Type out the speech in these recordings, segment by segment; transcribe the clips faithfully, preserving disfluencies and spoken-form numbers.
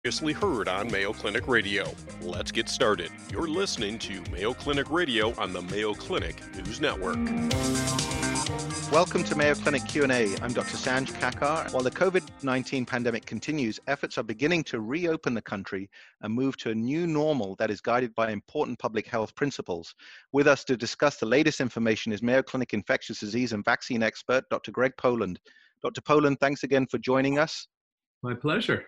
Previously heard on Mayo Clinic Radio. Let's get started. You're listening to Mayo Clinic Radio on the Mayo Clinic News Network. Welcome to Mayo Clinic Q and A. I'm Doctor Sanj Kakar. While the COVID nineteen pandemic continues, efforts are beginning to reopen the country and move to a new normal that is guided by important public health principles. With us to discuss the latest information is Mayo Clinic infectious disease and vaccine expert, Doctor Greg Poland. Doctor Poland, thanks again for joining us. My pleasure.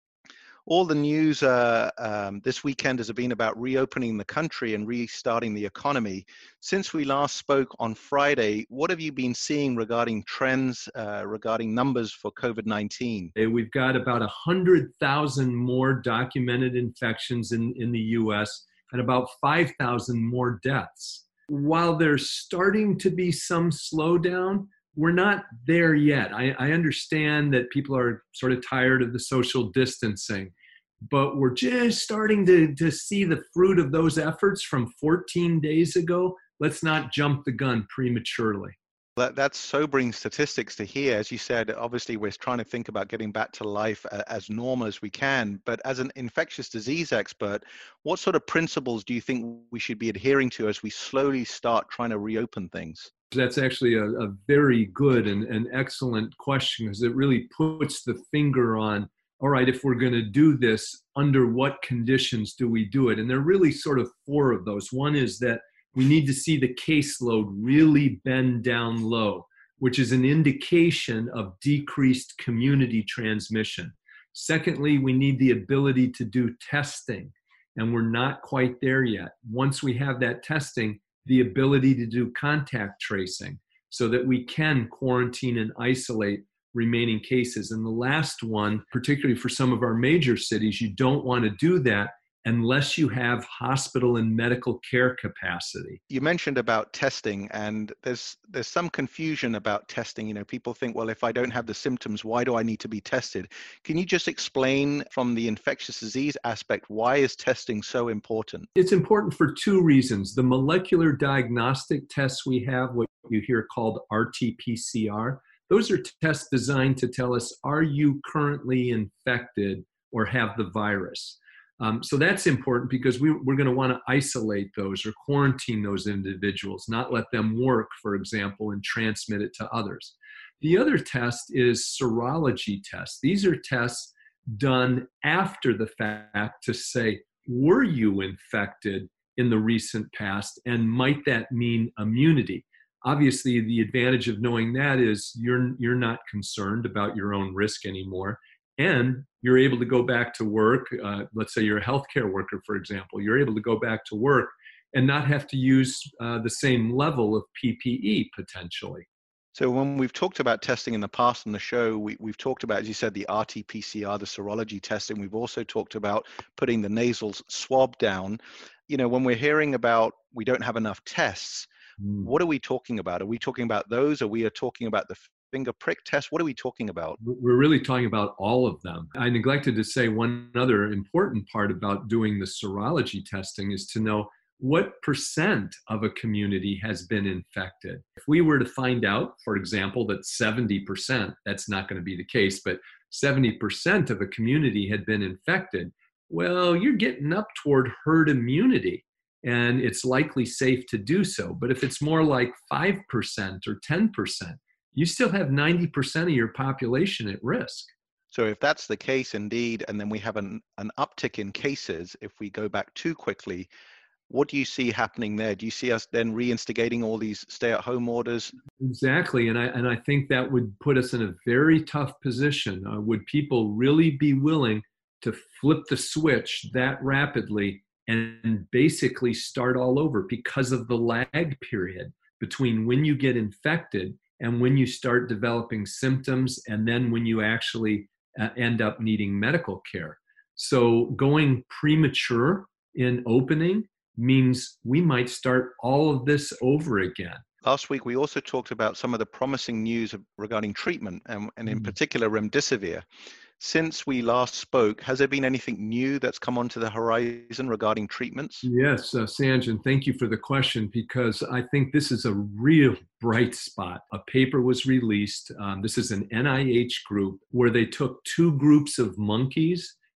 All the news uh, um, this weekend has been about reopening the country and restarting the economy. Since we last spoke on Friday, what have you been seeing regarding trends, uh, regarding numbers for COVID nineteen? We've got about one hundred thousand more documented infections in, in the U S and about five thousand more deaths. While there's starting to be some slowdown, we're not there yet. I, I understand that people are sort of tired of the social distancing, but we're just starting to, to see the fruit of those efforts from fourteen days ago. Let's not jump the gun prematurely. That, that's sobering statistics to hear. As you said, obviously we're trying to think about getting back to life as normal as we can. But as an infectious disease expert, what sort of principles do you think we should be adhering to as we slowly start trying to reopen things? That's actually a, a very good and, and excellent question, because it really puts the finger on, all right, if we're going to do this, under what conditions do we do it? And there are really sort of four of those. One is that we need to see the caseload really bend down low, which is an indication of decreased community transmission. Secondly, we need the ability to do testing, and we're not quite there yet. Once we have that testing, the ability to do contact tracing so that we can quarantine and isolate remaining cases. And the last one, particularly for some of our major cities, you don't want to do that unless you have hospital and medical care capacity. You mentioned about testing, and there's there's some confusion about testing. You know, people think, well, if I don't have the symptoms, why do I need to be tested? Can you just explain from the infectious disease aspect, why is testing so important? It's important for two reasons. The molecular diagnostic tests we have, what you hear called R T P C R, those are tests designed to tell us, are you currently infected or have the virus? Um, so that's important because we, we're going to want to isolate those or quarantine those individuals, not let them work, for example, and transmit it to others. The other test is serology tests. These are tests done after the fact to say, were you infected in the recent past, and might that mean immunity? Obviously, the advantage of knowing that is you're, you're not concerned about your own risk anymore. And you're able to go back to work. Uh, let's say you're a healthcare worker, for example. You're able to go back to work and not have to use uh, the same level of P P E potentially. So when we've talked about testing in the past on the show, we, we've talked about, as you said, the R T P C R, the serology testing. We've also talked about putting the nasal swab down. You know, when we're hearing about we don't have enough tests, mm. what are we talking about? Are we talking about those? Or we are talking about the finger prick test? What are we talking about? We're really talking about all of them. I neglected to say one other important part about doing the serology testing is to know what percent of a community has been infected. If we were to find out, for example, that seventy percent, that's not going to be the case, but seventy percent of a community had been infected, well, you're getting up toward herd immunity, and it's likely safe to do so. But if it's more like five percent or ten percent, you still have ninety percent of your population at risk. So if that's the case indeed, and then we have an, an uptick in cases, if we go back too quickly, what do you see happening there? Do you see us then reinstigating all these stay-at-home orders? Exactly, and I, and I think that would put us in a very tough position. Uh, would people really be willing to flip the switch that rapidly and basically start all over because of the lag period between when you get infected and when you start developing symptoms, and then when you actually uh, end up needing medical care? So going premature in opening means we might start all of this over again. Last week, we also talked about some of the promising news regarding treatment, and, and in mm. particular, remdesivir. Since we last spoke, has there been anything new that's come onto the horizon regarding treatments? Yes, uh, Sanjan, thank you for the question, because I think this is a real bright spot. A paper was released. Um, this is an N I H group where they took two groups of monkeys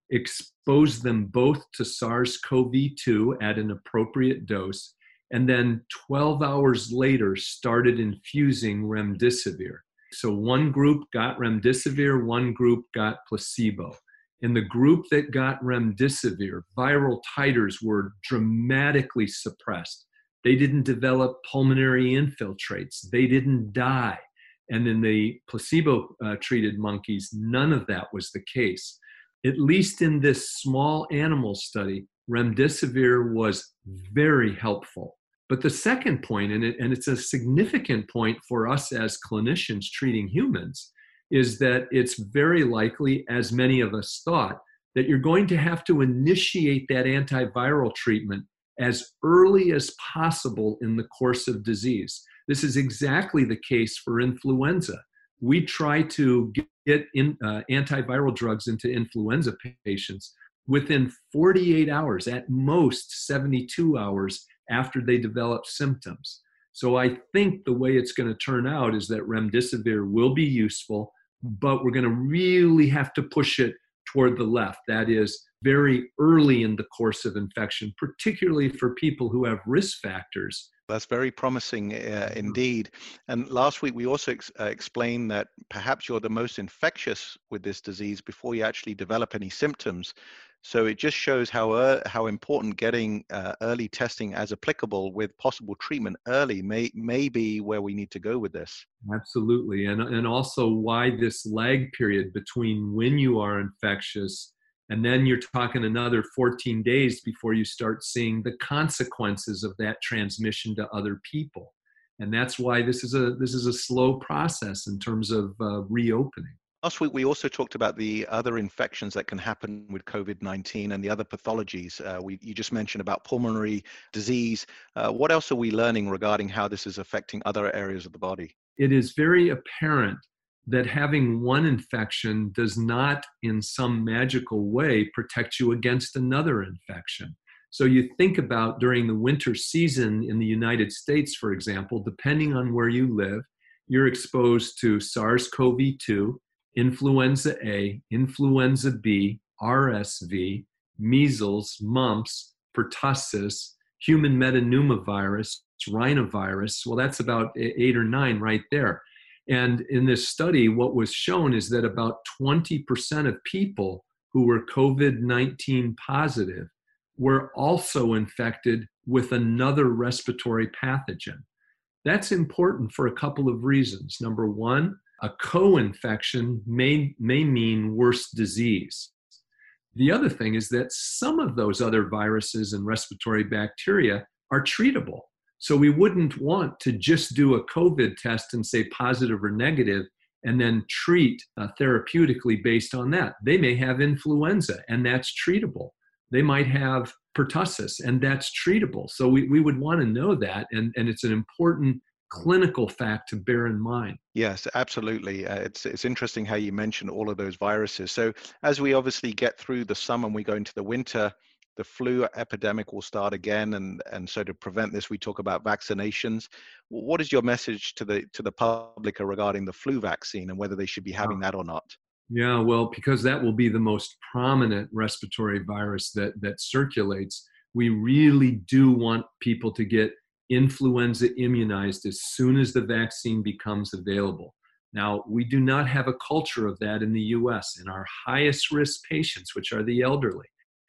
exposed them both to SARS-C o V two at an appropriate dose, and then twelve hours later started infusing remdesivir. So one group got remdesivir, one group got placebo. In the group that got remdesivir, viral titers were dramatically suppressed. They didn't develop pulmonary infiltrates. They didn't die. And in the placebo-treated monkeys, none of that was the case. At least in this small animal study, remdesivir was very helpful. But the second point, and, it, and it's a significant point for us as clinicians treating humans, is that it's very likely, as many of us thought, that you're going to have to initiate that antiviral treatment as early as possible in the course of disease. This is exactly the case for influenza. We try to get in, uh, antiviral drugs into influenza patients within forty-eight hours, at most seventy-two hours after they develop symptoms. So I think the way it's going to turn out is that remdesivir will be useful, but we're going to really have to push it toward the left. That is, very early in the course of infection, particularly for people who have risk factors. That's very promising uh, indeed. And last week we also ex- uh, explained that perhaps you're the most infectious with this disease before you actually develop any symptoms. So it just shows how uh, how important getting uh, early testing as applicable with possible treatment early may may be where we need to go with this. Absolutely. And, and also why this lag period between when you are infectious and then you're talking another fourteen days before you start seeing the consequences of that transmission to other people. And that's why this is a this is a slow process in terms of uh, reopening. Last week, we also talked about the other infections that can happen with COVID nineteen and the other pathologies. Uh, we, you just mentioned about pulmonary disease. Uh, what else are we learning regarding how this is affecting other areas of the body? It is very apparent that having one infection does not, in some magical way, protect you against another infection. So you think about during the winter season in the United States, for example, depending on where you live, you're exposed to SARS-C o V two, influenza A, influenza B, R S V, measles, mumps, pertussis, human metapneumovirus, rhinovirus. Well, that's about eight or nine right there. And in this study, what was shown is that about twenty percent of people who were COVID nineteen positive were also infected with another respiratory pathogen. That's important for a couple of reasons. Number one, a co-infection may, may mean worse disease. The other thing is that some of those other viruses and respiratory bacteria are treatable. So we wouldn't want to just do a COVID test and say positive or negative and then treat uh, therapeutically based on that. They may have influenza and that's treatable. They might have pertussis and that's treatable. So we, we would want to know that, and, and it's an important clinical fact to bear in mind. Yes, absolutely. Uh, it's it's interesting how you mentioned all of those viruses. So as we obviously get through the summer and we go into the winter, the flu epidemic will start again, and and so to prevent this, we talk about vaccinations. What is your message to the to the public regarding the flu vaccine and whether they should be having that or not? Yeah, well, because that will be the most prominent respiratory virus that that circulates, we really do want people to get influenza immunized as soon as the vaccine becomes available. Now, we do not have a culture of that in the U S. In our highest risk patients, which are the elderly,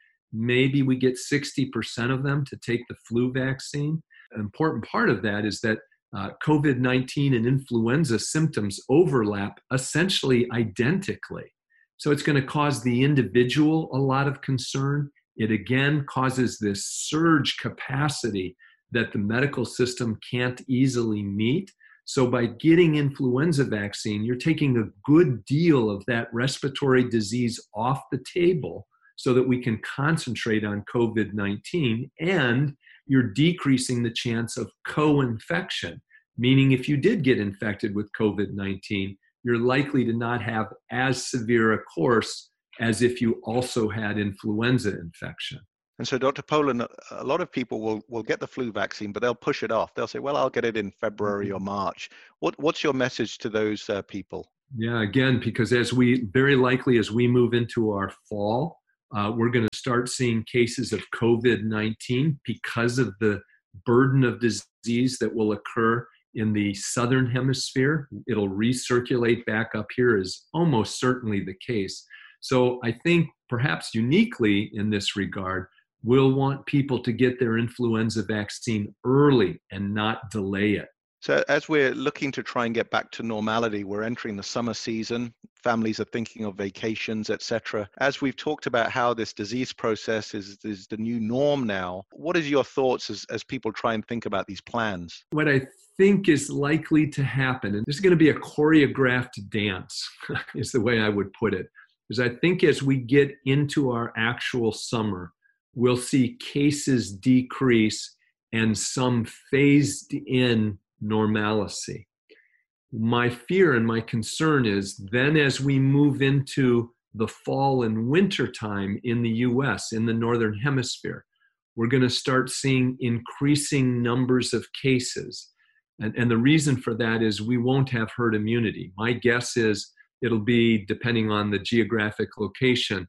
maybe we get sixty percent of them to take the flu vaccine. An important part of that is that uh, COVID nineteen and influenza symptoms overlap essentially identically. So it's going to cause the individual a lot of concern. It again causes this surge capacity that the medical system can't easily meet. So by getting influenza vaccine, you're taking a good deal of that respiratory disease off the table so that we can concentrate on COVID nineteen, and you're decreasing the chance of co-infection, meaning if you did get infected with COVID nineteen, you're likely to not have as severe a course as if you also had influenza infection. And so, Doctor Poland, a lot of people will, will get the flu vaccine, but they'll push it off. They'll say, well, I'll get it in February or March. What, what's your message to those uh, people? Yeah, again, because as we, very likely as we move into our fall, Uh, we're going to start seeing cases of COVID nineteen because of the burden of disease that will occur in the southern hemisphere. It'll recirculate back up here is almost certainly the case. So I think perhaps uniquely in this regard, we'll want people to get their influenza vaccine early and not delay it. So as we're looking to try and get back to normality, we're entering the summer season. Families are thinking of vacations, et cetera. As we've talked about how this disease process is, is the new norm now, what is your thoughts as, as people try and think about these plans? What I think is likely to happen, and this is going to be a choreographed dance, is the way I would put it, is I think as we get into our actual summer, we'll see cases decrease and some phased in normalcy. My fear and my concern is then as we move into the fall and winter time in the U S, in the Northern Hemisphere, we're going to start seeing increasing numbers of cases. And, and the reason for that is we won't have herd immunity. My guess is it'll be, depending on the geographic location,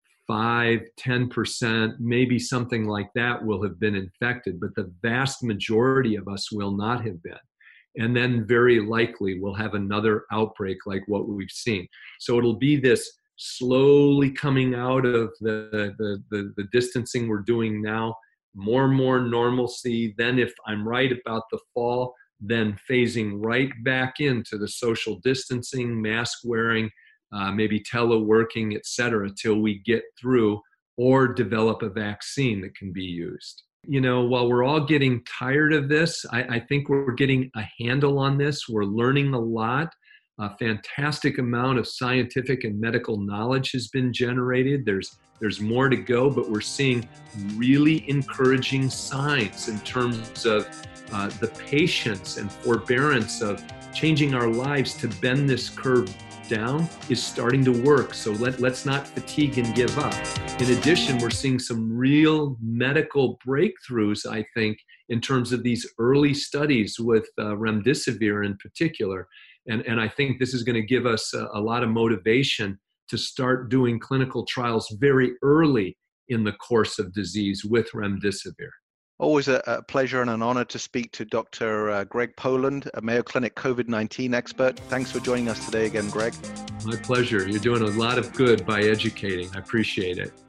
five, ten percent, maybe something like that will have been infected, but the vast majority of us will not have been. And then very likely we'll have another outbreak like what we've seen. So it'll be this slowly coming out of the, the, the, the distancing we're doing now, more and more normalcy. Then if I'm right about the fall, then phasing right back into the social distancing, mask wearing, Uh, maybe teleworking, et cetera, till we get through or develop a vaccine that can be used. You know, while we're all getting tired of this, I, I think we're getting a handle on this. We're learning a lot. A fantastic amount of scientific and medical knowledge has been generated. There's there's more to go, but we're seeing really encouraging signs in terms of uh, the patience and forbearance of changing our lives to bend this curve down is starting to work. So let, let's not fatigue and give up. In addition, we're seeing some real medical breakthroughs, I think, in terms of these early studies with uh, remdesivir in particular. And, and I think this is going to give us a, a lot of motivation to start doing clinical trials very early in the course of disease with remdesivir. Always a, a pleasure and an honor to speak to Doctor Uh, Greg Poland, a Mayo Clinic COVID nineteen expert. Thanks for joining us today again, Greg. My pleasure. You're doing a lot of good by educating. I appreciate it.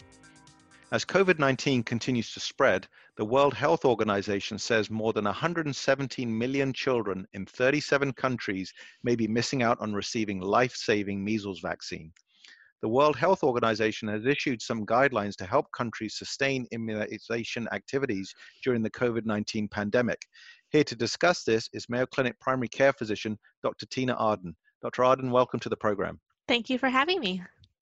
As COVID nineteen continues to spread, the World Health Organization says more than one hundred seventeen million children in thirty-seven countries may be missing out on receiving life-saving measles vaccine. The World Health Organization has issued some guidelines to help countries sustain immunization activities during the COVID nineteen pandemic. Here to discuss this is Mayo Clinic primary care physician, Doctor Tina Arden. Doctor Arden, welcome to the program. Thank you for having me.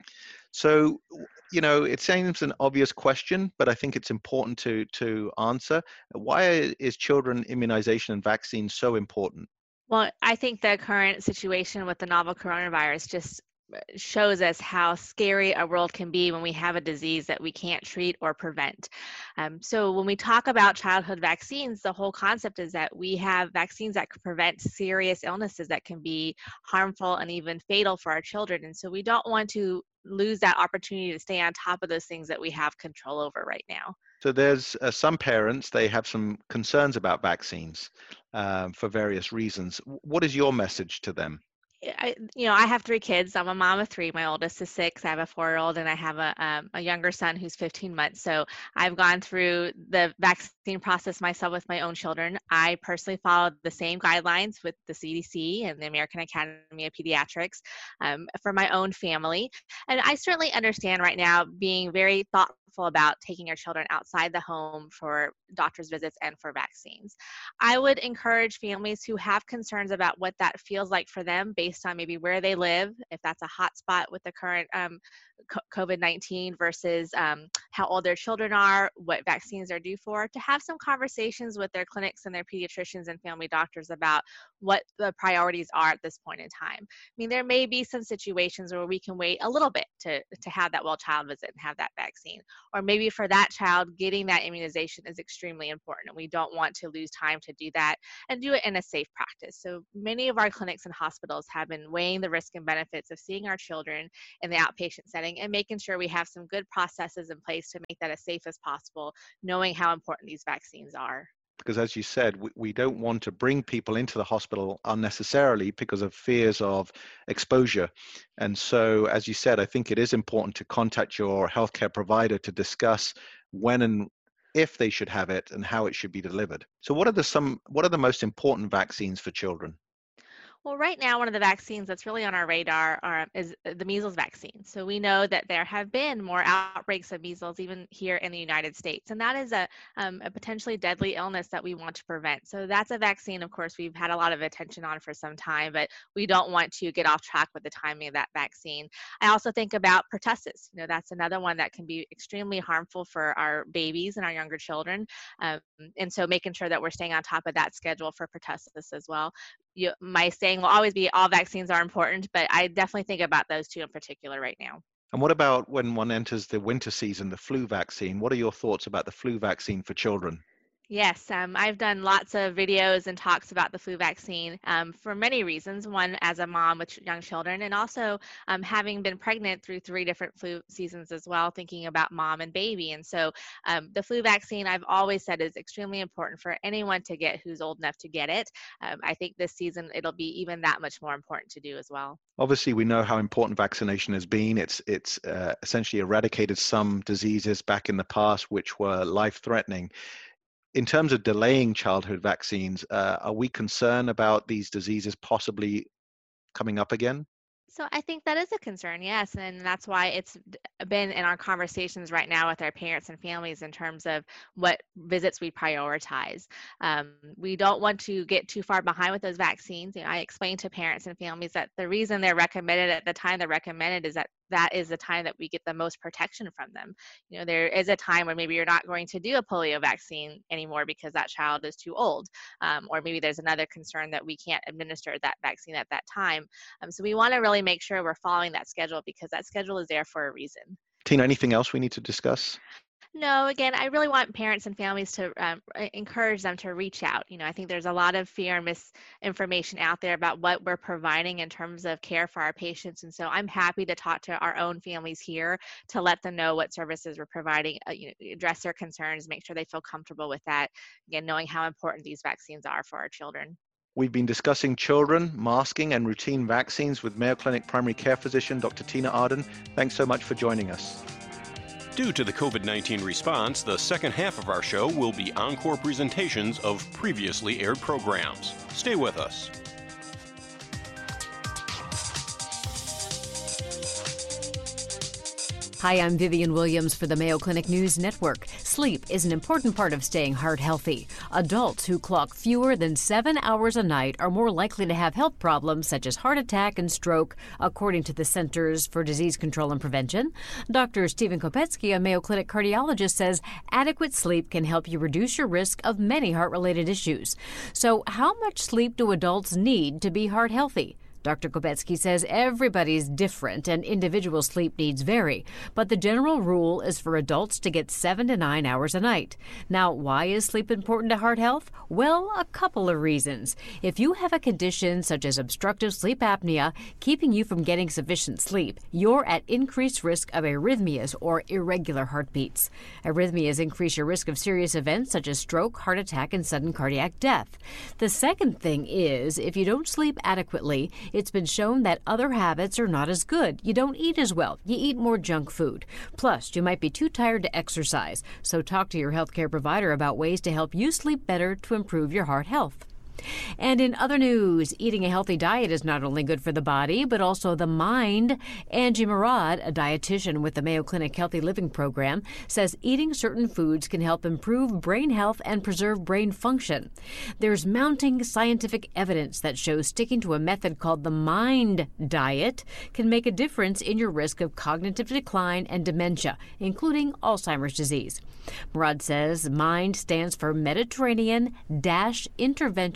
So, you know, it seems an obvious question, but I think it's important to, to answer. Why is children immunization and vaccines so important? Well, I think the current situation with the novel coronavirus just shows us how scary our world can be when we have a disease that we can't treat or prevent. Um, so when we talk about childhood vaccines, the whole concept is that we have vaccines that can prevent serious illnesses that can be harmful and even fatal for our children. And so we don't want to lose that opportunity to stay on top of those things that we have control over right now. So there's uh, some parents, they have some concerns about vaccines um, for various reasons. What is your message to them? I, you know, I have three kids. I'm a mom of three. My oldest is six. I have a four-year-old, and I have a um, a younger son who's fifteen months. So I've gone through the vaccine process myself with my own children. I personally followed the same guidelines with the C D C and the American Academy of Pediatrics um, for my own family. And I certainly understand right now being very thoughtful about taking your children outside the home for doctor's visits and for vaccines. I would encourage families who have concerns about what that feels like for them based on maybe where they live, if that's a hot spot with the current um, COVID nineteen versus um, how old their children are, what vaccines they're due for, to have some conversations with their clinics and their pediatricians and family doctors about what the priorities are at this point in time. I mean, there may be some situations where we can wait a little bit to, to have that well child visit and have that vaccine. Or maybe for that child, getting that immunization is extremely important, and we don't want to lose time to do that and do it in a safe practice. So many of our clinics and hospitals have been weighing the risk and benefits of seeing our children in the outpatient setting planning and making sure we have some good processes in place to make that as safe as possible, knowing how important these vaccines are. Because as you said, we, we don't want to bring people into the hospital unnecessarily because of fears of exposure. And so, as you said, I think it is important to contact your healthcare provider to discuss when and if they should have it and how it should be delivered. So what are the some what are the most important vaccines for children? Well, right now, one of the vaccines that's really on our radar are, is the measles vaccine. So we know that there have been more outbreaks of measles even here in the United States, and that is a, um, a potentially deadly illness that we want to prevent. So that's a vaccine, of course, we've had a lot of attention on for some time, but we don't want to get off track with the timing of that vaccine. I also think about pertussis. You know, that's another one that can be extremely harmful for our babies and our younger children, um, and so making sure that we're staying on top of that schedule for pertussis as well. You, my saying will always be all vaccines are important, but I definitely think about those two in particular right now. And what about when one enters the winter season, the flu vaccine? What are your thoughts about the flu vaccine for children? Yes, um, I've done lots of videos and talks about the flu vaccine um, for many reasons. One, as a mom with young children, and also um, having been pregnant through three different flu seasons as well, thinking about mom and baby. And so um, the flu vaccine, I've always said, is extremely important for anyone to get who's old enough to get it. Um, I think this season it'll be even that much more important to do as well. Obviously, we know how important vaccination has been. It's it's uh, essentially eradicated some diseases back in the past which were life-threatening. In terms of delaying childhood vaccines, uh, are we concerned about these diseases possibly coming up again? So I think that is a concern, yes, and that's why it's been in our conversations right now with our parents and families in terms of what visits we prioritize. Um, we don't want to get too far behind with those vaccines. You know, I explain to parents and families that the reason they're recommended at the time they're recommended is that that is the time that we get the most protection from them. You know, there is a time when maybe you're not going to do a polio vaccine anymore because that child is too old, um, or maybe there's another concern that we can't administer that vaccine at that time. Um, so we want to really make sure we're following that schedule because that schedule is there for a reason. Tina, anything else we need to discuss? No, again, I really want parents and families to um, encourage them to reach out. You know, I think there's a lot of fear and misinformation out there about what we're providing in terms of care for our patients. And so I'm happy to talk to our own families here to let them know what services we're providing, uh, you know, address their concerns, make sure they feel comfortable with that. Again, knowing how important these vaccines are for our children. We've been discussing children, masking, and routine vaccines with Mayo Clinic primary care physician, Doctor Tina Arden. Thanks so much for joining us. Due to the COVID nineteen response, the second half of our show will be encore presentations of previously aired programs. Stay with us. Hi, I'm Vivian Williams for the Mayo Clinic News Network. Sleep is an important part of staying heart healthy. Adults who clock fewer than seven hours a night are more likely to have health problems such as heart attack and stroke, according to the Centers for Disease Control and Prevention. Doctor Stephen Kopetsky, a Mayo Clinic cardiologist, says adequate sleep can help you reduce your risk of many heart-related issues. So how much sleep do adults need to be heart healthy? Doctor Kopetsky says everybody's different and individual sleep needs vary, but the general rule is for adults to get seven to nine hours a night. Now, why is sleep important to heart health? Well, a couple of reasons. If you have a condition such as obstructive sleep apnea, keeping you from getting sufficient sleep, you're at increased risk of arrhythmias or irregular heartbeats. Arrhythmias increase your risk of serious events such as stroke, heart attack, and sudden cardiac death. The second thing is, if you don't sleep adequately, it's been shown that other habits are not as good. You don't eat as well. You eat more junk food. Plus, you might be too tired to exercise. So talk to your healthcare provider about ways to help you sleep better to improve your heart health. And in other news, eating a healthy diet is not only good for the body, but also the mind. Angie Murad, a dietitian with the Mayo Clinic Healthy Living Program, says eating certain foods can help improve brain health and preserve brain function. There's mounting scientific evidence that shows sticking to a method called the MIND diet can make a difference in your risk of cognitive decline and dementia, including Alzheimer's disease. Murad says MIND stands for Mediterranean Dash Intervention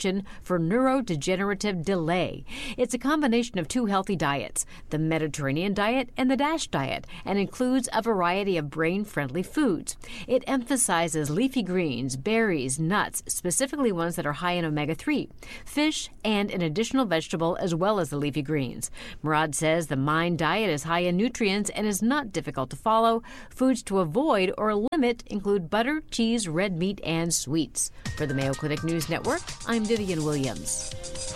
Foundation for Neurodegenerative Delay. It's a combination of two healthy diets, the Mediterranean diet and the DASH diet, and includes a variety of brain-friendly foods. It emphasizes leafy greens, berries, nuts, specifically ones that are high in omega three, fish, and an additional vegetable as well as the leafy greens. Murad says the Mind diet is high in nutrients and is not difficult to follow. Foods to avoid or limit include butter, cheese, red meat, and sweets. For the Mayo Clinic News Network, I'm Vivian Williams.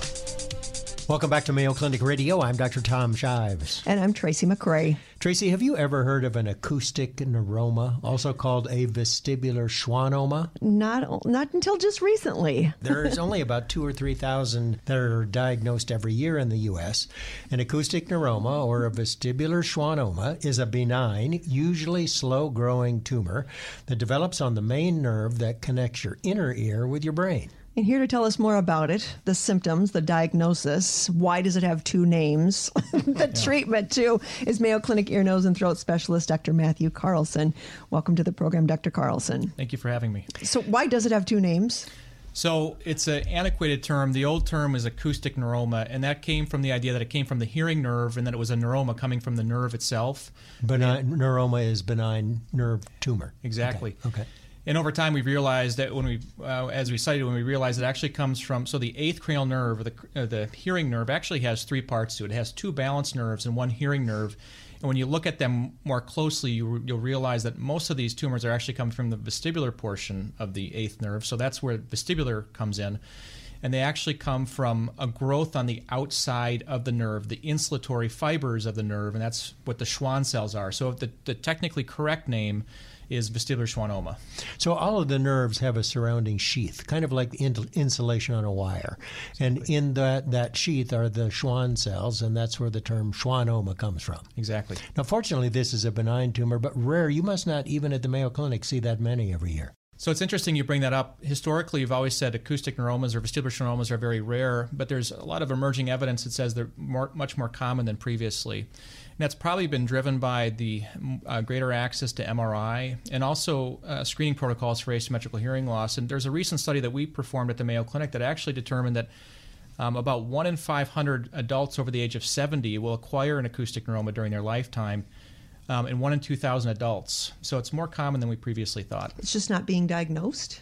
Welcome back to Mayo Clinic Radio. I'm Doctor Tom Shives. And I'm Tracy McRae. Tracy, have you ever heard of an acoustic neuroma, also called a vestibular schwannoma? Not not until just recently. There's only about two or three thousand that are diagnosed every year in the U S. An acoustic neuroma, or a vestibular schwannoma, is a benign, usually slow-growing tumor that develops on the main nerve that connects your inner ear with your brain. And here to tell us more about it, the symptoms, the diagnosis, why does it have two names, the yeah. treatment too, is Mayo Clinic ear, nose, and throat specialist Doctor Matthew Carlson. Welcome to the program, Doctor Carlson. Thank you for having me. So why does it have two names? So it's an antiquated term. The old term is acoustic neuroma, and that came from the idea that it came from the hearing nerve and that it was a neuroma coming from the nerve itself. Benign, and, neuroma is benign nerve tumor. Exactly. Okay. okay. And over time, we've realized that when we, uh, as we cited, when we realized it actually comes from, so the eighth cranial nerve, or the, uh, the hearing nerve, actually has three parts to it. It has two balance nerves and one hearing nerve. And when you look at them more closely, you, you'll realize that most of these tumors are actually coming from the vestibular portion of the eighth nerve. So that's where vestibular comes in. And they actually come from a growth on the outside of the nerve, the insulatory fibers of the nerve, and that's what the Schwann cells are. So the, the technically correct name is vestibular schwannoma. So all of the nerves have a surrounding sheath, kind of like the in- insulation on a wire. And in that, that sheath are the Schwann cells, and that's where the term schwannoma comes from. Exactly. Now, fortunately, this is a benign tumor, but rare. You must not, even at the Mayo Clinic, see that many every year. So it's interesting you bring that up. Historically, you've always said acoustic neuromas or vestibular schwannomas are very rare, but there's a lot of emerging evidence that says they're more, much more common than previously. And that's probably been driven by the uh, greater access to M R I and also uh, screening protocols for asymmetrical hearing loss. And there's a recent study that we performed at the Mayo Clinic that actually determined that um, about one in five hundred adults over the age of seventy will acquire an acoustic neuroma during their lifetime, um, and one in two thousand adults. So it's more common than we previously thought. It's just not being diagnosed?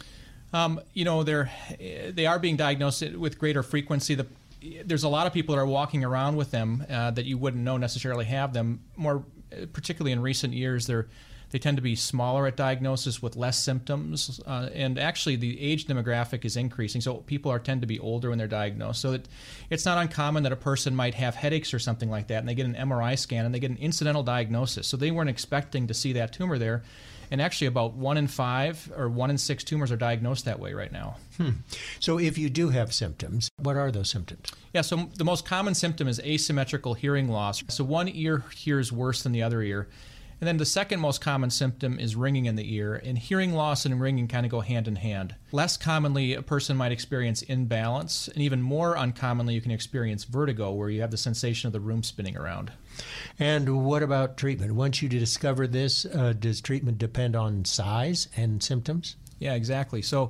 Um, you know, they're, they are being diagnosed with greater frequency. The There's a lot of people that are walking around with them uh, that you wouldn't know necessarily have them. More particularly in recent years, they're they tend to be smaller at diagnosis with less symptoms, uh, and actually the age demographic is increasing. So people are tend to be older when they're diagnosed. So it, it's not uncommon that a person might have headaches or something like that, and they get an M R I scan and they get an incidental diagnosis. So they weren't expecting to see that tumor there. And actually about one in five or one in six tumors are diagnosed that way right now. Hmm. So if you do have symptoms, what are those symptoms? Yeah, so the most common symptom is asymmetrical hearing loss. So one ear hears worse than the other ear. And then the second most common symptom is ringing in the ear, and hearing loss and ringing kind of go hand in hand. Less commonly, a person might experience imbalance, and even more uncommonly, you can experience vertigo, where you have the sensation of the room spinning around. And what about treatment? Once you discover this, uh, does treatment depend on size and symptoms? Yeah, exactly. So